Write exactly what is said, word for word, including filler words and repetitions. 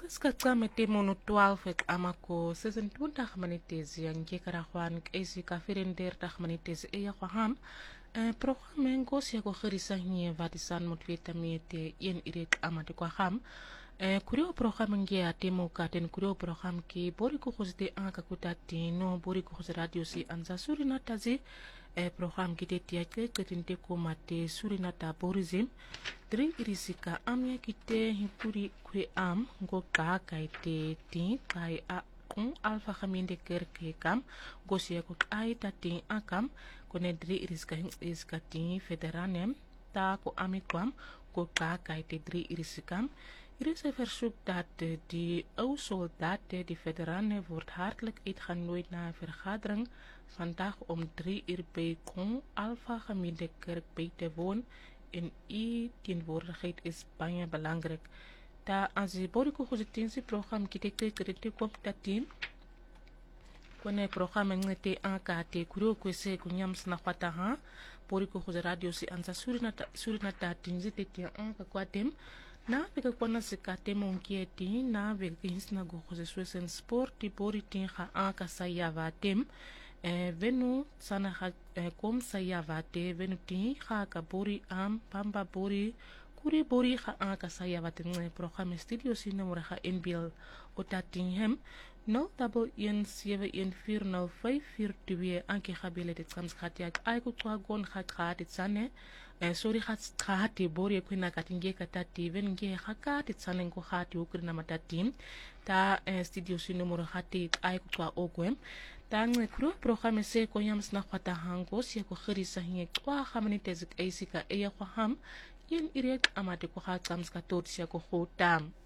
Skakame mono twaalf ek amako sesentwintig minutes yang kekarawan kaisi ka vierendertig minutes e ya ham programme ngos ya ko gerisa nie wat isan moet weet met een irek amate kwa ham kurio programme nge atemo ka ten kurio programme ki bori ko khosde aka kutati no bori ko khos radio si anza surina tazi e program kite tiake ketinte ko mate surina ta borizim dri irisika amya kite hipuri kwe am ngo ka kaite ti kai a kun alfa khaminde kerke kam gosia ko ai tati akam kone dri iriska iska ti federanem ta ko amikwam ko ka kaite dri irisikam. Er is een verzoek dat die oud-soldaten, die veteranen, wordt hartelijk uitgenodigd naar een vergadering vandaag om drie uur bij Kon Alpha Gemeente Kerk bij te wonen en uw tegenwoordigheid is bijna belangrijk. Da als je boriko gozetinsi programma kitekte kerete komt dat team, kone programma ngete aankate kuro kwese kunyams na kwataha boriko goze radio si ansa surinata surinata tinzi tete aanka kwatem. Na veka kwana sekate monkieti na veka hinsna go khoseswesen sport di bori tin kha aka sayava tem e venu sana kha kom sayava te venu tin kha ka bori am pamba bori kuri bori kha aka sayava te programme studio sine mora kha inbil otatin hem no double one seven one four nul five four two anke khabele dit kams khatiak ay ko twagon kha khatit sane sorry khat khati bori ko na katinge katati ven nge khakati tsanen ko khati ukrina matatim ta studio si numero khati ay ko twa ogwem ta nge kro programme se ko yams na khata hango si ko khirisa hinge kwa khamani tezik aisika e ya kham yin irek amate ko khat kams ka tot si ko khotam